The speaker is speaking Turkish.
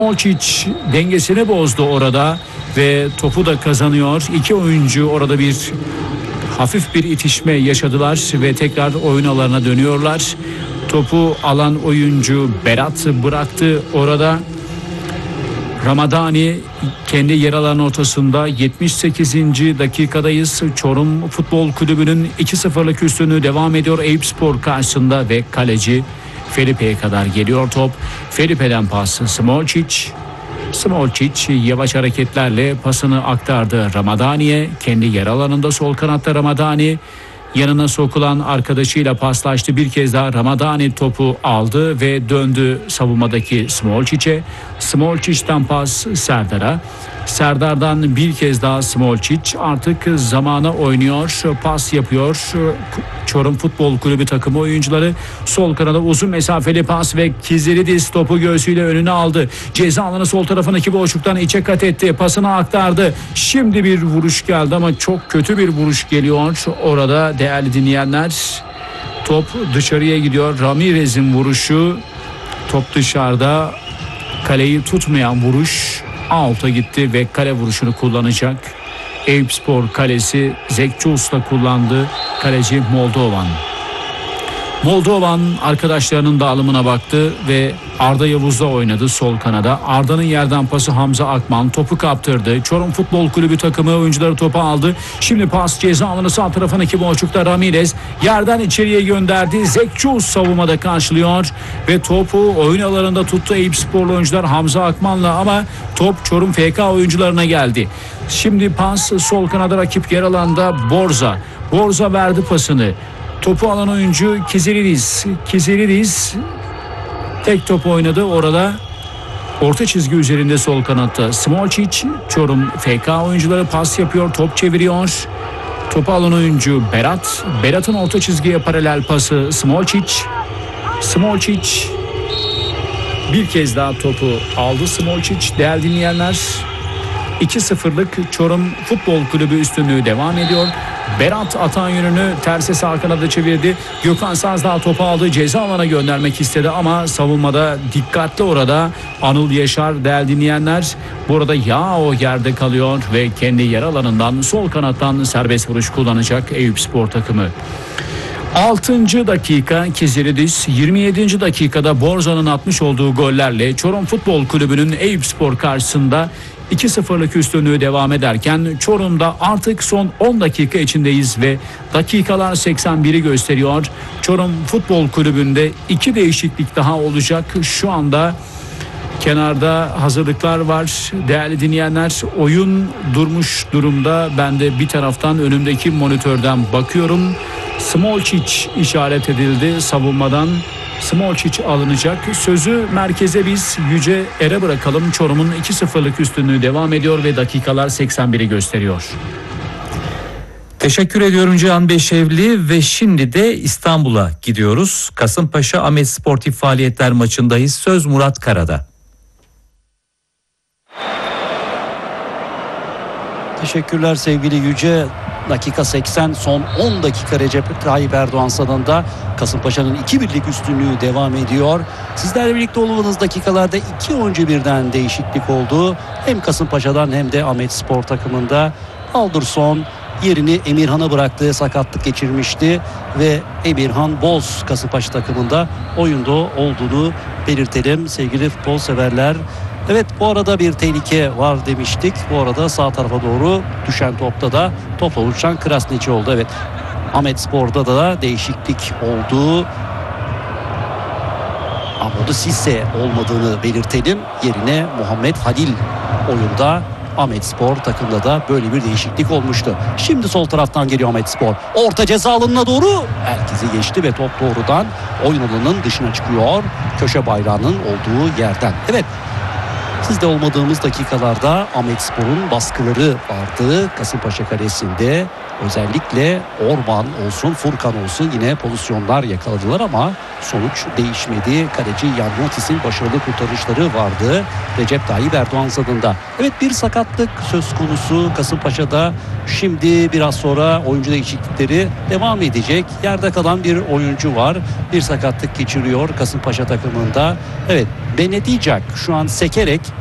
Smolčić dengesini bozdu orada ve topu da kazanıyor. İki oyuncu orada bir hafif bir itişme yaşadılar ve tekrar oyun alanına dönüyorlar. Topu alan oyuncu Berat bıraktı orada. Ramadani kendi yer alan ortasında 78. dakikadayız. Çorum Futbol Kulübü'nün 2-0'lık üstünlüğü devam ediyor Eyüpspor karşısında ve kaleci Felipe'ye kadar geliyor top. Felipe'den pas Smolčić yavaş hareketlerle pasını aktardı Ramadani'ye. Kendi yer alanında sol kanatta Ramadani yanına sokulan arkadaşıyla paslaştı. Bir kez daha Ramadani topu aldı ve döndü savunmadaki Smolčić'e. Smolčić'ten pas Serdar'a. Serdar'dan bir kez daha Smolčić artık zamana oynuyor. Pas yapıyor Çorum Futbol Kulübü takımı oyuncuları. Sol kanada uzun mesafeli pas ve Kizilidis topu göğsüyle önüne aldı. Ceza alanı sol tarafındaki boşluktan içe kat etti. Pasını aktardı. Şimdi bir vuruş geldi ama çok kötü bir vuruş geliyor orada değerli dinleyenler. Top dışarıya gidiyor. Ramirez'in vuruşu. Top dışarıda. Kaleyi tutmayan vuruş out'a gitti ve kale vuruşunu kullanacak. Eyüpspor kalesi Zekçus'la kullandı. Kaleci Moldovan arkadaşlarının dağılımına baktı ve Arda Yavuz'la oynadı sol kanada. Arda'nın yerden pası Hamza Akman topu kaptırdı. Çorum Futbol Kulübü takımı oyuncuları topu aldı. Şimdi pas ceza alanı sağ tarafındaki boşlukta Ramirez yerden içeriye gönderdi. Zekçus savunmada karşılıyor ve topu oyun alanında tuttu Eyüpsporlu oyuncular Hamza Akman'la ama top Çorum FK oyuncularına geldi. Şimdi pas sol kanada rakip yer alanda Borza verdi pasını. Topu alan oyuncu Kizilidis tek top oynadı orada. Orta çizgi üzerinde sol kanatta Smolčić. Çorum FK oyuncuları pas yapıyor, top çeviriyor. Topu alan oyuncu Berat'ın orta çizgiye paralel pası Smolčić bir kez daha topu aldı Smolčić. Değerli dinleyenler, 2-0'lık Çorum Futbol Kulübü üstünlüğü devam ediyor. Berat atan yönünü terse sağ kanada çevirdi. Gökhan Sazdağ topu aldı. Ceza alana göndermek istedi ama savunmada dikkatli orada. Anıl Yaşar değerli dinleyenler. Burada o yerde kalıyor ve kendi yer alanından sol kanattan serbest vuruş kullanacak Eyüpspor takımı. 6. dakika Kizilidis, 27. dakikada Borza'nın atmış olduğu gollerle Çorum Futbol Kulübü'nün Eyüpspor karşısında 2-0'lık üstünlüğü devam ederken Çorum'da artık son 10 dakika içindeyiz ve dakikalar 81'i gösteriyor. Çorum Futbol Kulübü'nde 2 değişiklik daha olacak. Şu anda kenarda hazırlıklar var. Değerli dinleyenler, oyun durmuş durumda. Ben de bir taraftan önümdeki monitörden bakıyorum. Smolčić işaret edildi savunmadan. Smolčić alınacak. Sözü merkeze biz Yüce Er'e bırakalım. Çorum'un 2-0'lık üstünlüğü devam ediyor ve dakikalar 81'i gösteriyor. Teşekkür ediyorum Cihan Beşevli ve şimdi de İstanbul'a gidiyoruz. Kasımpaşa Ahmet Sportif Faaliyetler maçındayız. Söz Murat Kara'da. Teşekkürler sevgili Yüce. Dakika 80, son 10 dakika Recep Tayyip Erdoğan stadında Kasımpaşa'nın 2-1'lik üstünlüğü devam ediyor. Sizlerle birlikte olduğunuz dakikalarda 2 oyuncu birden değişiklik oldu. Hem Kasımpaşa'dan hem de Ahmet Spor takımında. Alderson yerini Emirhan'a bıraktığı sakatlık geçirmişti ve Emirhan Boz Kasımpaşa takımında oyunda olduğunu belirtelim sevgili futbol severler. Evet, bu arada bir tehlike var demiştik. Bu arada sağ tarafa doğru düşen topta da topla uçan Krasniqi oldu. Evet, Ahmet Spor'da da değişiklik oldu. Amadou Cissé olmadığını belirtelim. Yerine Muhammed Halil oyunda. Ahmet Spor takımda da böyle bir değişiklik olmuştu. Şimdi sol taraftan geliyor Ahmet Spor. Orta ceza alanına doğru herkesi geçti ve top doğrudan oyun alanının dışına çıkıyor. Köşe bayrağının olduğu yerden. Evet, sizde olmadığımız dakikalarda Ahmet Spor'un baskıları vardı Kasımpaşa kalesinde. Özellikle Orman olsun, Furkan olsun yine pozisyonlar yakaladılar ama sonuç değişmedi. Kaleci Yanyotis'in başarılı kurtarışları vardı Recep Tayyip Erdoğan stadında. Evet, bir sakatlık söz konusu Kasımpaşa'da. Şimdi biraz sonra oyuncu değişiklikleri devam edecek. Yerde kalan bir oyuncu var. Bir sakatlık geçiriyor Kasımpaşa takımında. Evet, Benedicak şu an sekerek